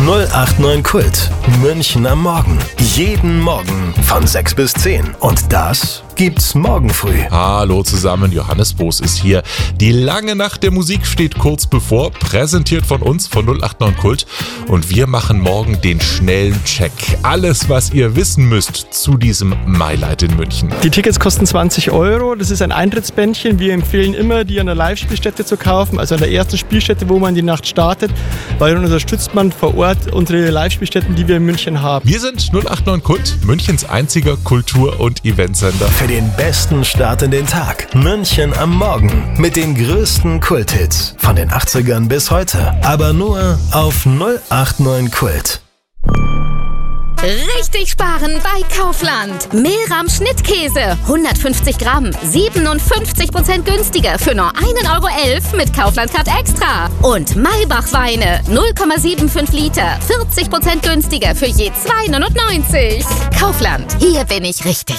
089 Kult. München am Morgen. Jeden Morgen von 6 bis 10. Und das gibt's morgen früh. Hallo zusammen, Johannes Boos ist hier. Die lange Nacht der Musik steht kurz bevor, präsentiert von uns, von 089 Kult. Und wir machen morgen den schnellen Check. Alles, was ihr wissen müsst zu diesem MyLight in München. Die Tickets kosten 20 €. Das ist ein Eintrittsbändchen. Wir empfehlen immer, die an der Live-Spielstätte zu kaufen, also an der ersten Spielstätte, wo man die Nacht startet, weil dann unterstützt man vor Ort unsere Live-Spielstätten, die wir in München haben. Wir sind 089 Kult, Münchens einziger Kultur- und Eventsender. Für den besten Start in den Tag. München am Morgen mit den größten Kulthits von den 80ern bis heute. Aber nur auf 089 Kult. Richtig sparen bei Kaufland. Mehlrahm Schnittkäse, 150 Gramm, 57% günstiger für nur 1,11 € mit Kaufland-Card Extra. Und Maybach Weine, 0,75 Liter, 40% günstiger für je 2,99 €. Kaufland, hier bin ich richtig.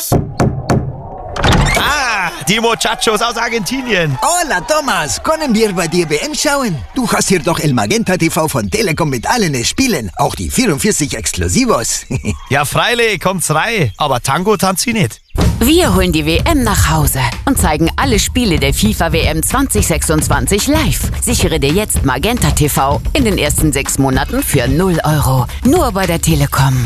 Die Muchachos aus Argentinien. Hola, Thomas. Können wir bei dir WM schauen? Du hast hier doch El Magenta TV von Telekom mit allen Spielen. Auch die 44 Exklusivos. Ja, freilich, kommt's rein. Aber Tango tanzt sie nicht. Wir holen die WM nach Hause und zeigen alle Spiele der FIFA WM 2026 live. Sichere dir jetzt Magenta TV in den ersten 6 Monaten für 0 €. Nur bei der Telekom.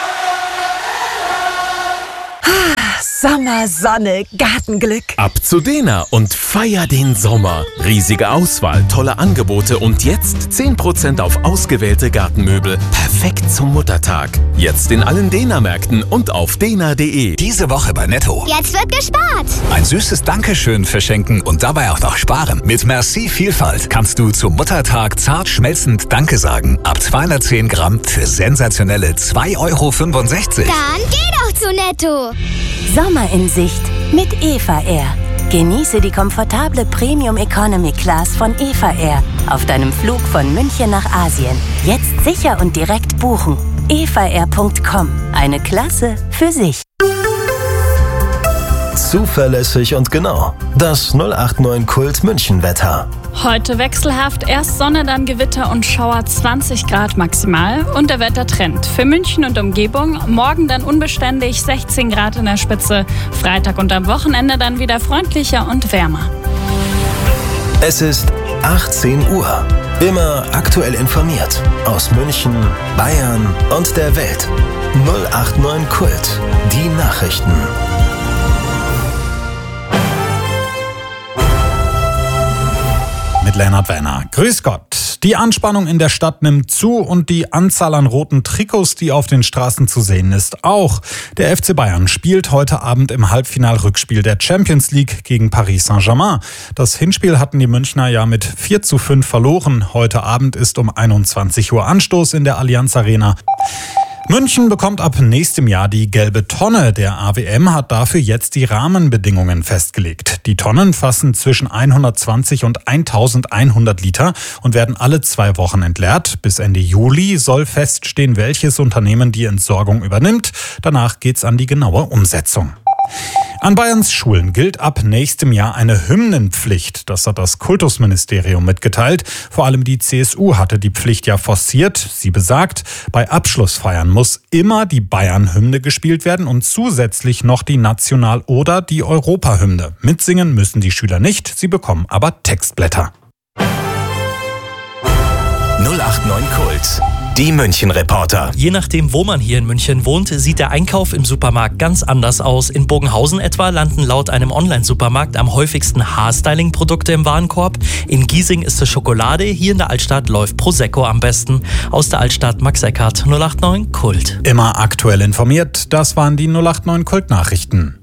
Sommer, Sonne, Gartenglück. Ab zu Dena und feier den Sommer. Riesige Auswahl, tolle Angebote und jetzt 10% auf ausgewählte Gartenmöbel. Perfekt zum Muttertag. Jetzt in allen Dena-Märkten und auf dena.de. Diese Woche bei Netto. Jetzt wird gespart. Ein süßes Dankeschön verschenken und dabei auch noch sparen. Mit Merci Vielfalt kannst du zum Muttertag zart schmelzend Danke sagen. Ab 210 Gramm für sensationelle 2,65 €. Dann geh doch zu Netto. Sommer in Sicht mit Eva Air. Genieße die komfortable Premium Economy Class von Eva Air auf deinem Flug von München nach Asien. Jetzt sicher und direkt buchen. evaair.com. Eine Klasse für sich. Zuverlässig und genau. Das 089 Kult München Wetter. Heute wechselhaft, erst Sonne, dann Gewitter und Schauer, 20 Grad maximal und der Wettertrend. Für München und Umgebung, morgen dann unbeständig, 16 Grad in der Spitze, Freitag und am Wochenende dann wieder freundlicher und wärmer. Es ist 18 Uhr. Immer aktuell informiert aus München, Bayern und der Welt. 089 Kult, die Nachrichten. Mit Lennart Werner. Grüß Gott. Die Anspannung in der Stadt nimmt zu und die Anzahl an roten Trikots, die auf den Straßen zu sehen ist, auch. Der FC Bayern spielt heute Abend im Halbfinal-Rückspiel der Champions League gegen Paris Saint-Germain. Das Hinspiel hatten die Münchner ja mit 4:5 verloren. Heute Abend ist um 21 Uhr Anstoß in der Allianz Arena. München bekommt ab nächstem Jahr die gelbe Tonne. Der AWM hat dafür jetzt die Rahmenbedingungen festgelegt. Die Tonnen fassen zwischen 120 und 1100 Liter und werden alle 2 Wochen entleert. Bis Ende Juli soll feststehen, welches Unternehmen die Entsorgung übernimmt. Danach geht's an die genaue Umsetzung. An Bayerns Schulen gilt ab nächstem Jahr eine Hymnenpflicht. Das hat das Kultusministerium mitgeteilt. Vor allem die CSU hatte die Pflicht ja forciert. Sie besagt, bei Abschlussfeiern muss immer die Bayern-Hymne gespielt werden und zusätzlich noch die National- oder die Europahymne. Mitsingen müssen die Schüler nicht, sie bekommen aber Textblätter. 089 Kult. Die München-Reporter. Je nachdem, wo man hier in München wohnt, sieht der Einkauf im Supermarkt ganz anders aus. In Bogenhausen etwa landen laut einem Online-Supermarkt am häufigsten Haarstyling-Produkte im Warenkorb. In Giesing ist es Schokolade. Hier in der Altstadt läuft Prosecco am besten. Aus der Altstadt Max Eckhardt, 089 Kult. Immer aktuell informiert, das waren die 089 Kult-Nachrichten.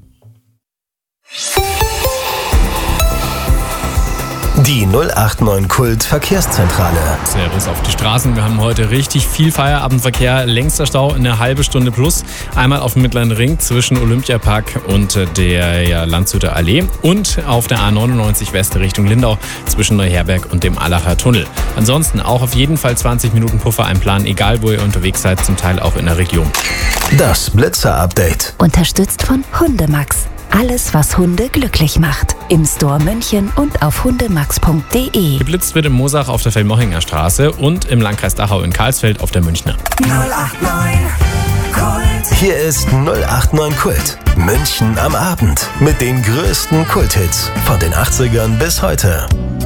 Die 089 Kult Verkehrszentrale. Servus auf die Straßen. Wir haben heute richtig viel Feierabendverkehr. Längster Stau eine halbe Stunde plus. Einmal auf dem Mittleren Ring zwischen Olympiapark und der Landshütter Allee. Und auf der A99 West Richtung Lindau zwischen Neuherberg und dem Allacher Tunnel. Ansonsten auch auf jeden Fall 20 Minuten Puffer einplanen, egal wo ihr unterwegs seid, zum Teil auch in der Region. Das Blitzer-Update. Unterstützt von Hundemax. Alles, was Hunde glücklich macht. Im Store München und auf hundemax.de. Geblitzt wird im Moosach auf der Feldmochinger Straße und im Landkreis Dachau in Karlsfeld auf der Münchner. 089 Kult. Hier ist 089 Kult. München am Abend mit den größten Kulthits von den 80ern bis heute.